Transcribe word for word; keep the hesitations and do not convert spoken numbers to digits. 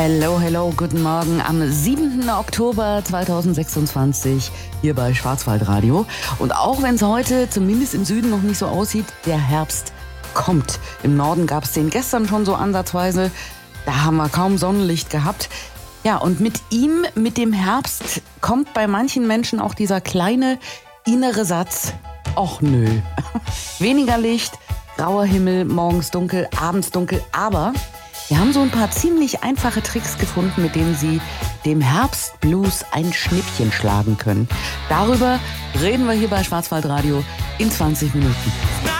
Hello, hello, guten Morgen am siebten Oktober zweitausendsechsundzwanzig hier bei Schwarzwaldradio. Und auch wenn es heute zumindest im Süden noch nicht so aussieht, der Herbst kommt. Im Norden gab es den gestern schon so ansatzweise. Da haben wir kaum Sonnenlicht gehabt. Ja, und mit ihm, mit dem Herbst, kommt bei manchen Menschen auch dieser kleine innere Satz: Och nö. Weniger Licht, grauer Himmel, morgens dunkel, abends dunkel, aber wir haben so ein paar ziemlich einfache Tricks gefunden, mit denen Sie dem Herbstblues ein Schnippchen schlagen können. Darüber reden wir hier bei Schwarzwaldradio in zwanzig Minuten.